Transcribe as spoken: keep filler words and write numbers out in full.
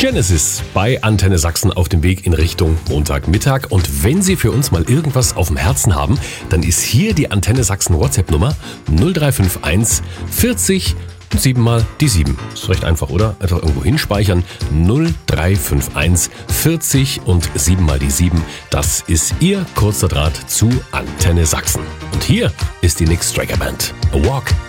Genesis bei Antenne Sachsen auf dem Weg in Richtung Montagmittag. Und wenn Sie für uns mal irgendwas auf dem Herzen haben, dann ist hier die Antenne Sachsen WhatsApp-Nummer null drei fünf eins vierzig und sieben mal die sieben. Ist recht einfach, oder? Einfach irgendwo hinspeichern. null drei fünf eins vierzig und sieben mal die sieben. Das ist Ihr kurzer Draht zu Antenne Sachsen. Und hier ist die Nix Striker Band. A Walk